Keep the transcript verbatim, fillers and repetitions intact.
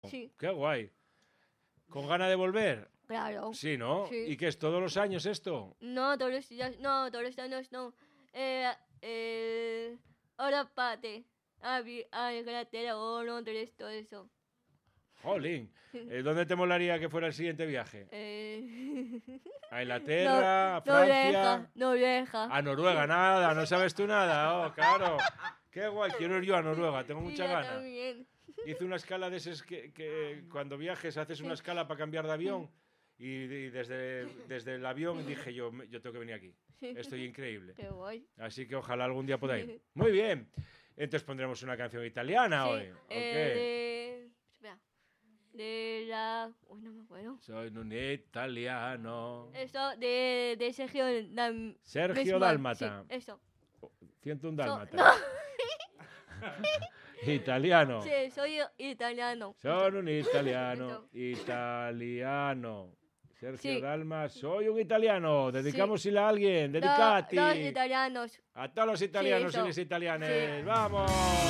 Sí. Qué guay. ¿Con ganas de volver? Claro. Sí, ¿no? Sí. ¿Y qué es todos los años esto? No, todos los días, no, todos los años no. Eh, eh, ahora pate. A, vi- a Inglaterra o Londres, todo eso. Jolín. Eh, ¿Dónde te molaría que fuera el siguiente viaje? Eh... ¿A Inglaterra? no, ¿A Francia? Noruega, Noruega. A Noruega, nada, no sabes tú nada. Oh, claro. Qué guay, quiero ir yo a Noruega, tengo Sí, mucha yo gana. también. Hice una escala de esas que, que cuando viajes haces una escala para cambiar de avión y, y desde, desde el avión dije yo, me- yo tengo que venir aquí. Estoy increíble. Qué guay. Así que ojalá algún día pueda ir. Muy bien. Entonces pondremos una canción italiana Sí, hoy. ¿O qué? eh, de... Espera. De la... Uy, no me acuerdo. Soy un italiano. Eso, de, de Sergio Dam... Sergio Besman, Dálmata. Sí, eso. ciento uno So- Dálmata. no, Italiano. sí, soy italiano. Soy un italiano. Eso. Italiano. Sergio Sí. Dalma, soy un italiano. Dedicámosla a alguien. No, Dedicati. los italianos. A todos los italianos y eso. las italianas. Sí. ¡Vamos!